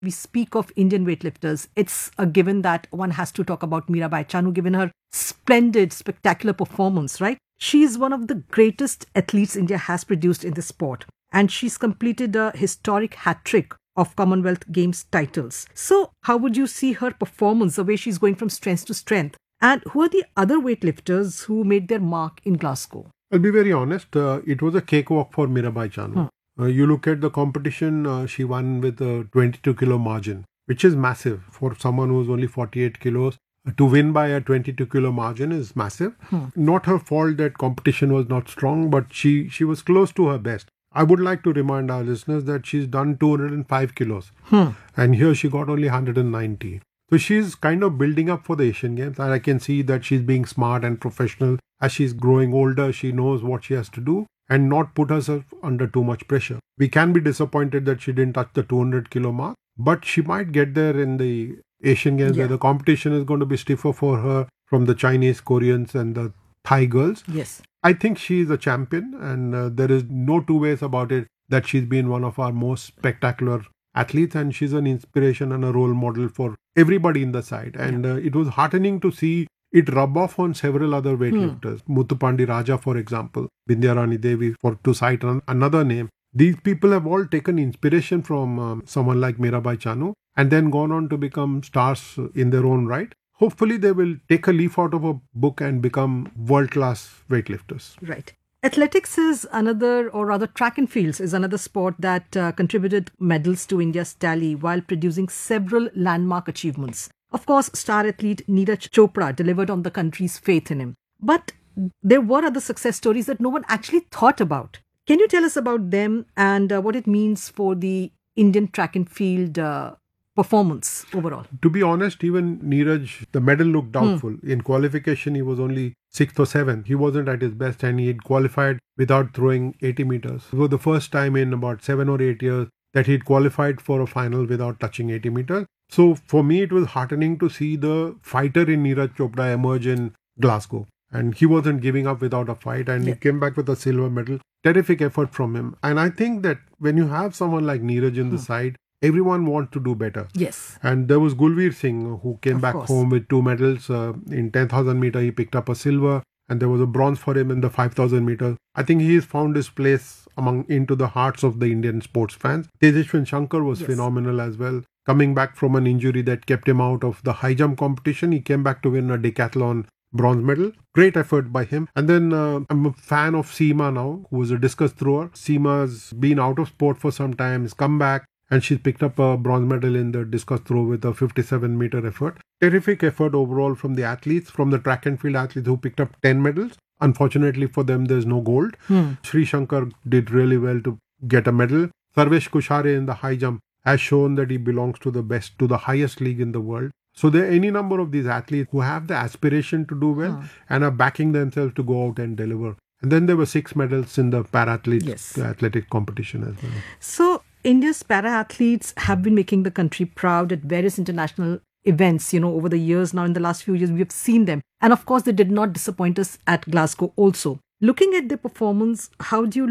we speak of Indian weightlifters, it's a given that one has to talk about Mirabai Chanu, given her splendid, spectacular performance, right? She is one of the greatest athletes India has produced in the sport, and she's completed a historic hat trick of Commonwealth Games titles. So, how would you see her performance, the way she's going from strength to strength? And who are the other weightlifters who made their mark in Glasgow? I'll be very honest, it was a cakewalk for Mirabai Chanu. You look at the competition, she won with a 22 kilo margin, which is massive for someone who's only 48 kilos. To win by a 22 kilo margin is massive. Not her fault that competition was not strong, but she was close to her best. I would like to remind our listeners that she's done 205 kilos and here she got only 190. So she's kind of building up for the Asian Games, and I can see that she's being smart and professional. As she's growing older, she knows what she has to do and not put herself under too much pressure. We can be disappointed that she didn't touch the 200 kilo mark, but she might get there in the Asian Games where the competition is going to be stiffer for her from the Chinese, Koreans and the Thai girls. Yes. I think she is a champion, and there is no two ways about it that she's been one of our most spectacular athletes, and she's an inspiration and a role model for everybody in the side. And it was heartening to see it rub off on several other weightlifters. Muthupandi Raja, for example, Vindhya Rani Devi, to cite another name. These people have all taken inspiration from someone like Mirabai Chanu and then gone on to become stars in their own right. Hopefully, they will take a leaf out of a book and become world-class weightlifters. Right. Athletics is another, or rather track and fields is another sport that contributed medals to India's tally while producing several landmark achievements. Of course, star athlete Neeraj Chopra delivered on the country's faith in him. But there were other success stories that no one actually thought about. Can you tell us about them and what it means for the Indian track and field performance overall? To be honest, even Neeraj, the medal looked doubtful. In qualification, he was only 6th or 7th. He wasn't at his best and he had qualified without throwing 80 meters. It was the first time in about 7 or 8 years that he'd qualified for a final without touching 80 meters. So for me, it was heartening to see the fighter in Neeraj Chopra emerge in Glasgow. And he wasn't giving up without a fight, and he came back with a silver medal. Terrific effort from him. And I think that when you have someone like Neeraj in the side, everyone wants to do better. Yes. And there was Gulveer Singh who came back home with 2 medals. In 10,000 meter, he picked up a silver, and there was a bronze for him in the 5,000 meters. I think he has found his place into the hearts of the Indian sports fans. Tejashwin Shankar was phenomenal as well. Coming back from an injury that kept him out of the high jump competition, he came back to win a decathlon bronze medal. Great effort by him. And then I'm a fan of Seema now, who is a discus thrower. Seema's been out of sport for some time, has come back, and she's picked up a bronze medal in the discus throw with a 57-meter effort. Terrific effort overall from the athletes, from the track and field athletes who picked up 10 medals. Unfortunately for them, there's no gold. Sri Shankar did really well to get a medal. Sarvesh Kushare in the high jump has shown that he belongs to the best, to the highest league in the world. So there are any number of these athletes who have the aspiration to do well and are backing themselves to go out and deliver. And then there were 6 medals in the athletic competition as well. So India's para-athletes have been making the country proud at various international events, over the years. Now, in the last few years, we have seen them. And of course, they did not disappoint us at Glasgow also. Looking at their performance, how do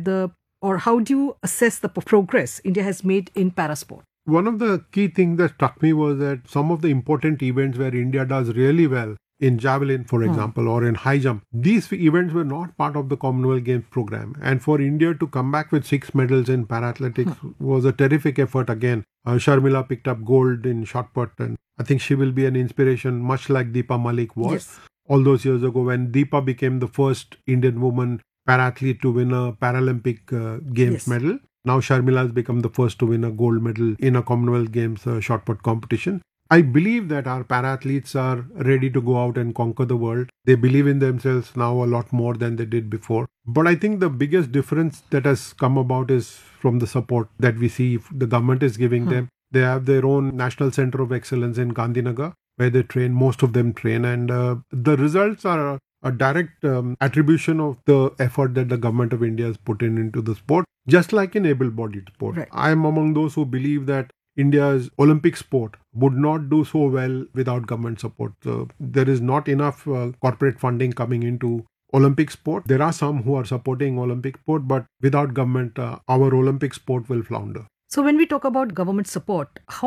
you assess the progress India has made in parasport? One of the key things that struck me was that some of the important events where India does really well, in javelin, for example, or in high jump, these events were not part of the Commonwealth Games program. And for India to come back with 6 medals in para-athletics was a terrific effort again. Sharmila picked up gold in shot put, and I think she will be an inspiration, much like Deepa Malik was. All those years ago when Deepa became the first Indian woman para-athlete to win a Paralympic Games medal. Now Sharmila has become the first to win a gold medal in a Commonwealth Games shot put competition. I believe that our para-athletes are ready to go out and conquer the world. They believe in themselves now a lot more than they did before. But I think the biggest difference that has come about is from the support that we see the government is giving them. They have their own National Center of Excellence in Gandhinagar, where they train, most of them train. And the results are a direct attribution of the effort that the government of India has put into the sport, just like in able-bodied sport. Right. I am among those who believe that India's Olympic sport would not do so well without government support. There is not enough corporate funding coming into Olympic sport. There are some who are supporting Olympic sport, but without government, our Olympic sport will flounder. So when we talk about government support, how